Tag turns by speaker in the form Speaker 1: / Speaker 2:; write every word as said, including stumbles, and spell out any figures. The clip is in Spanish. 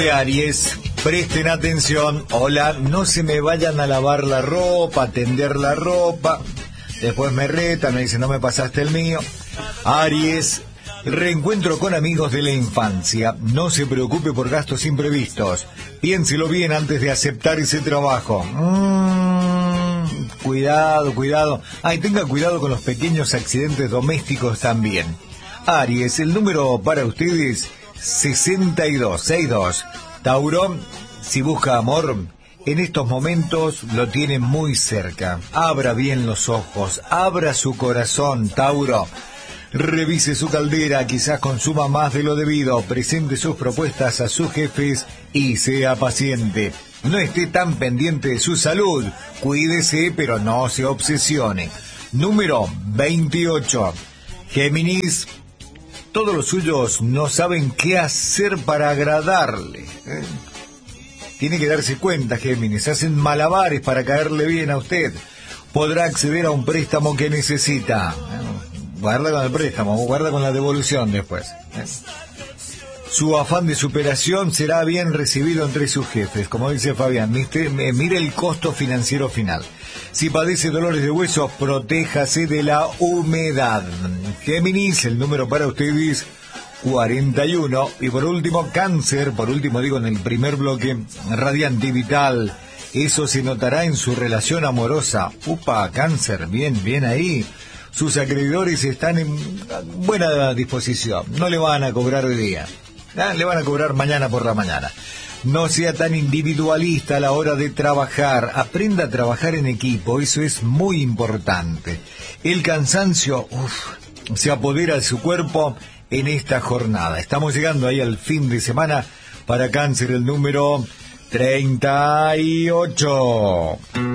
Speaker 1: Aries, presten atención. Hola, no se me vayan a lavar la ropa, a tender la ropa. Después me retan, me dicen, no me pasaste el mío. Aries, reencuentro con amigos de la infancia. No se preocupe por gastos imprevistos. Piénselo bien antes de aceptar ese trabajo. Mm, cuidado, cuidado. Ay, tenga cuidado con los pequeños accidentes domésticos también. Aries, el número para ustedes sesenta y dos sesenta y dos. Tauro, si busca amor, en estos momentos lo tiene muy cerca. Abra bien los ojos, abra su corazón, Tauro. Revise su caldera, quizás consuma más de lo debido, presente sus propuestas a sus jefes y sea paciente. No esté tan pendiente de su salud, cuídese pero no se obsesione. Número veintiocho. Géminis, todos los suyos no saben qué hacer para agradarle. ¿eh? Tiene que darse cuenta, Géminis, hacen malabares para caerle bien a usted. Podrá acceder a un préstamo que necesita. Guarda con el préstamo, guarda con la devolución después. ¿eh? Su afán de superación será bien recibido entre sus jefes. Como dice Fabián, mire el costo financiero final. Si padece dolores de hueso, protéjase de la humedad. Géminis, el número para ustedes, cuarenta y uno. Y por último, Cáncer, por último digo en el primer bloque, radiante y vital. Eso se notará en su relación amorosa. Upa, Cáncer, bien, bien ahí. Sus acreedores están en buena disposición. No le van a cobrar hoy día. Ah, le van a cobrar mañana por la mañana. No sea tan individualista a la hora de trabajar. Aprenda a trabajar en equipo. Eso es muy importante. El cansancio uf, se apodera de su cuerpo en esta jornada. Estamos llegando ahí al fin de semana. Para Cáncer, el número treinta y ocho.